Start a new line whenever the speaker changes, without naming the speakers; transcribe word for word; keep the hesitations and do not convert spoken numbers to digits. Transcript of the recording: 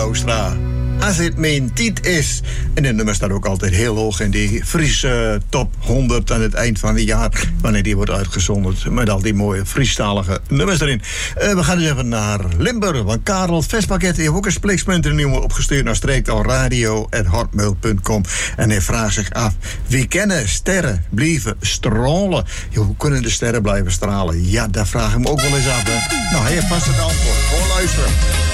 Joustra. Als het mijn tijd is. En het nummer staat ook altijd heel hoog in die Friese top honderd aan het eind van het jaar. Wanneer die wordt uitgezonden. Met al die mooie Friestalige nummers erin. Uh, we gaan dus even naar Limburg. Want Karel Vespakket heeft ook een splitspunt een nieuwe opgestuurd naar streektalradio at hotmail punt com. En hij vraagt zich af. Wie kennen sterren blijven stralen? Ja, hoe kunnen de sterren blijven stralen? Ja, daar vraag ik me ook wel eens af. Hè? Nou, hij heeft vast het antwoord. Gewoon luisteren.